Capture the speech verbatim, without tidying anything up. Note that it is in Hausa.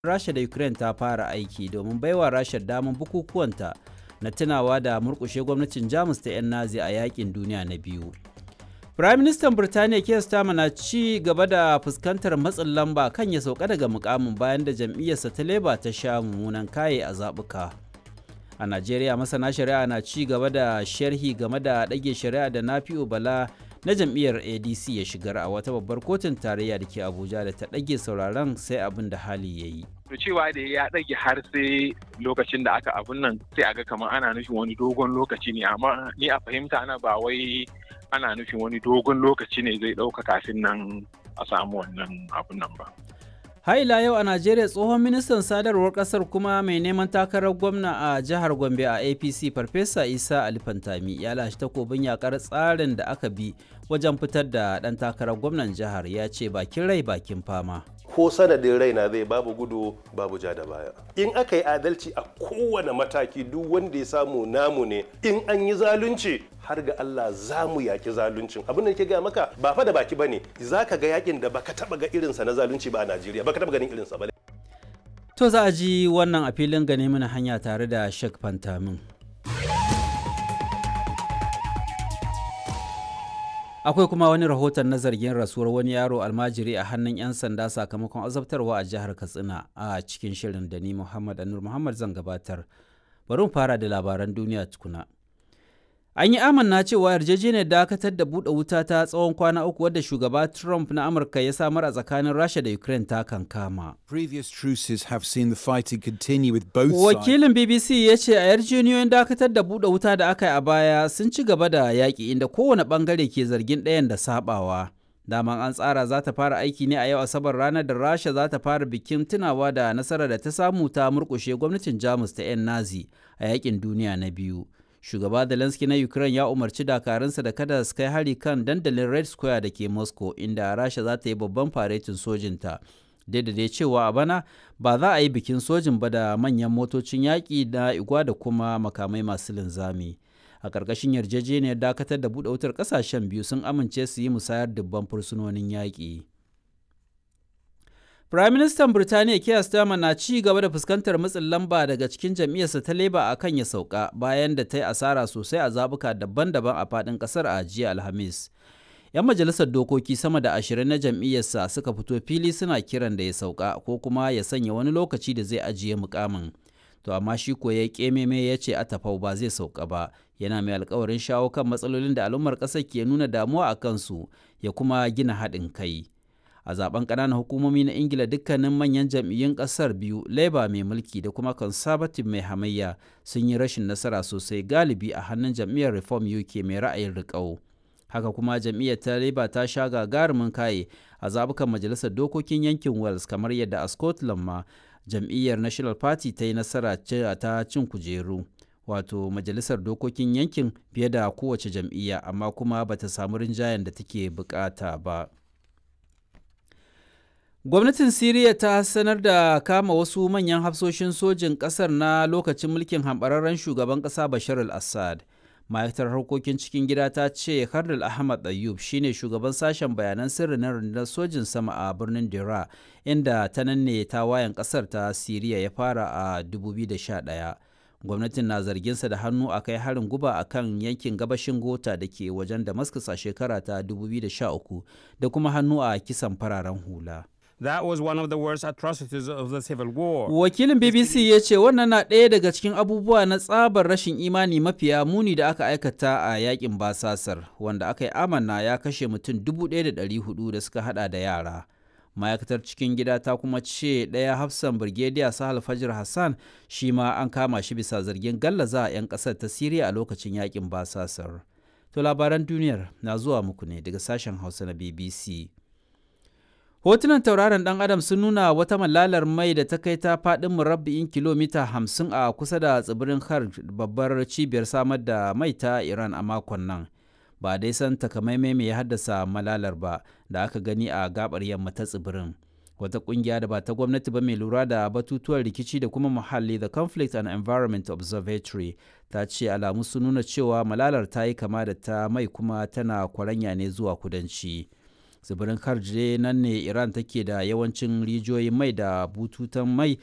Rasha da Ukraine ta fara aiki domin baiwa Rasha damar bukukuwanta na tunawa da murƙushe gwamnatin Jamus ta 'yan Nazi a yakin duniya na biyu. Firaministan Birtaniya Keir Starmer na ci gaba da fuskantar matsin lamba kan ya sauka daga mukamin bayan da jam'iyyarsa ta Labour ta sha mummunan kaye a zaɓuka. A Najeriya, masana shari'a na ci gaba da sharhi game da ɗage shari'a da Nafi'u Bala na jam'iyyar A D C ya shigar a wata babbar kotun tarayya da ke Abuja da ta ɗage sauraron sai abin da hali ya yi. To cewa da ya ɗage har sai lokacin da aka abun nan sai aga kamar ana nufin wani dogon lokaci ne, amma ni a fahimta ana ba wai ana nufin wani dogon lokaci ne zai ɗauka kafin nan a samu wannan abun nan ba. Haila yau a Najeriya, tsohon ministan sadarwar kasar kuma mai neman takarar gwamna a jihar Gombe a A P C Farfesa Isa Ali Fantami ya lashe takobin yakar tsarin da aka bi wajen fitar da ɗan takarar gwamnan jihar. Ya ce bakin rai bakin fama. Ko sanadin raina zai babu gudu babu ja da baya. In aka yi adalci a kowane mataki, duk wanda ya samu namu ne. In an yi zalunci har ga Allah za mu yaki zaluncin. Abin da ke gaya maka ba fa da baki bane. Za ka ga yakin da baka taba ga irinsa na zalunci ba a Najeriya. Baka taba ganin irinsa ba. To za a ji wannan a filin gane mana hanya tare da Sheikh Fantamin. Akwai kuma wani rahoton na zargin rasuwar wani yaro almajiri a hannun 'yan sanda sakamakon azabtarwa a jihar Katsina a cikin shirin da ni Muhammad Anur Muhammad zan gabatar. Bari mu fara da labaran duniya tukuna. An yi amanna cewa yarjejeniyar dakatar da buɗe wuta ta tsawon kwana uku wadda shugaba Trump na Amurka ya samar a tsakanin Rasha da Ukraine ta kankama. Previous truces have seen the fighting continue with both sides. Wakilin B B C ya ce a yarjejeniyoyin dakatar da buɗe wuta da aka yi a baya sun ci gaba da yaƙi inda kowane ɓangare ke zargin ɗayan da saɓawa. Daman an tsara za ta fara aiki ne a yau Asabar, ranar da Rasha za ta fara bikin tunawa da nasarar da ta samu ta murƙushe gwamnatin Jamus ta 'yan Nazi a yaƙin duniya na biyu. Shugaba Zelensky na Ukraine ya umarci dakarunsa da kada su kai hari kan dandalin Red Square da ke Moscow, inda Rasha za ta yi babban faretin sojinta. Daidai cewa a bana ba za a yi bikin sojin ba da manyan motocin yaƙi na igwa da kuma makamai masu linzami. A ƙarƙashin yarjejeniyar dakatar da buɗe wutar, ƙasashen biyu sun amince su yi musayar dubban fursunonin yaƙi. Firaministan Birtaniya Keir Starmer na ci gaba da fuskantar matsin lamba daga cikin jam'iyyarsa ta Labour a kan ya sauka bayan da ta yi asara sosai a zaɓuka daban-daban a faɗin ƙasar a jiya Alhamis. 'Yan majalisar dokoki sama da ashirin na jam'iyyarsa suka fito fili suna kiran da ya sauka ko kuma ya sanya wani lokaci da zai ajiye mukamin. To amma shi ko ya ƙememe ya ce atafau ba zai sauka ba, yana mai alkawarin shawo kan matsalolin da al'ummar ƙasar ke nuna damuwa a kansu ya kuma gina haɗin kai. A zaben ƙananan hukumomi na Ingila, dukkanin manyan jam'iyyun ƙasar biyu, Labour mai mulki da kuma Conservative mai hamayya, sun yi rashin nasara sosai galibi a hannun jam'iyyar Reform U K mai ra'ayin riƙau. Haka kuma jam'iyyar ta Labour ta sha gagarumin kaye a zabukan majalisar dokokin yankin Wales, kamar yadda a Scotland ma jam'iyyar National Party ta yi nasara ta cin kujeru, wato majalisar dokokin yankin fiye da kowace jam'iyya, amma kuma bata samu rinjayen da take bukata ba. Gwamnatin Siriya ta sanar da kama wasu manyan hafsoshin sojin ƙasar na lokacin mulkin hamɓararren shugaban ƙasa Bashar al-Assad. Ma'aikatar harkokin cikin gida ta ce Kardal Ahmad Ayyub shine shugaban sashen bayanan sirri na rundunar sojin sama a birnin Dira, inda ta nan ne tawayen ƙasar ta Siriya ya fara a dubu biyu da sha ɗaya. Gwamnatin na zarginsa da hannu a kai harin guba a kan yankin gabashin Gota da ke wajen Damascus a shekara ta dubu biyu da sha uku da kuma hannu a kisan fararen hula. That was one of the worst atrocities of the civil war. Wakilin B B C ya ce wannan na ɗaya daga cikin abubuwa na tsabar rashin imani mafiya muni da aka aikata a yakin basasar, wanda aka yi amanna ya kashe mutum dubu ɗaya da ɗari hudu da suka hada da yara. Ma'aikatar cikin gida ta kuma ce ɗaya hafsan Birgediya Sahal Fajr Hassan shi ma an kama shi bisa zargin gallaza a 'yan ƙasar ta Siriya a lokacin yakin basasar. To labaran duniyar na zuwa muku ne daga sashen Hausa na B B C. Hotunan tauraron ɗan Adam sun nuna wata malalar mai da ta kai ta faɗin murabba'i kilomita hamsin a kusa da tsibirin Khark, babbar cibiyar samar da mai ta Iran a makon nan. Ba dai san takamaimai mai ya haddasa malalar ba da aka gani a gabar yamma ta tsibirin. Wata ƙungiya da ba ta gwamnati ba mai lura da batutuwan rikici da kuma muhalli, the Conflict and Environment Observatory, ta ce alamu sun nuna cewa malalar ta yi kama da ta mai kuma tana kwaranya ne zuwa kudanci. tsibirin Karj nan ne Iran take da yawancin rijiyoyin mai da bututun mai